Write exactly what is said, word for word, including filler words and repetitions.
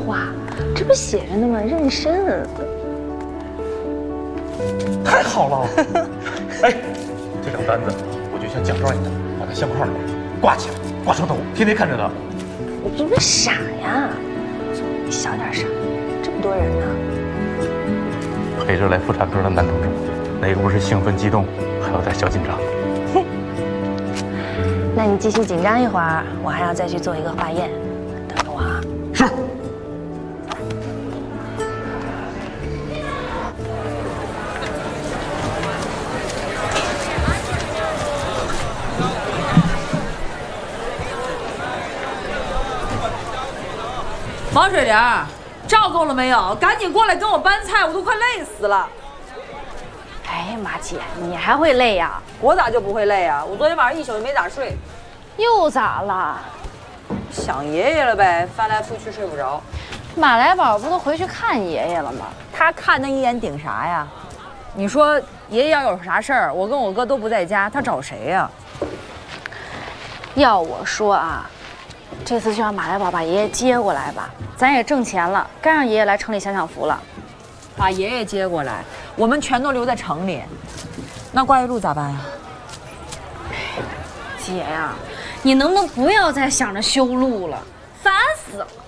话，这不写着呢吗？妊娠。 太好了！哎，这张单子我就像奖状一样，把它相框里挂起来，挂床头，天天看着它。 你这不傻呀？你小点声，这么多人呢。 陪着来妇产科的男同志，哪个不是兴奋激动，还有点小紧张？ 哼，那你继续紧张一会儿，我还要再去做一个化验，等着我啊。 是。 王水莲，照够了没有？赶紧过来跟我搬菜，我都快累死了。 哎呀妈姐，你还会累呀？ 我咋就不会累啊？我昨天晚上一宿也没咋睡。 又咋了？ 想爷爷了呗，翻来覆去睡不着。 马来宝不都回去看爷爷了吗？ 他看那一眼顶啥呀？你说爷爷要有啥事儿，我跟我哥都不在家，他找谁呀？ 要我说啊，这次就让马来宝把爷爷接过来吧，咱也挣钱了，该让爷爷来城里享享福了。 把爷爷接过来，我们全都留在城里，那挂一路咋办呀？ 姐呀，你能不能不要再想着修路了？烦死了！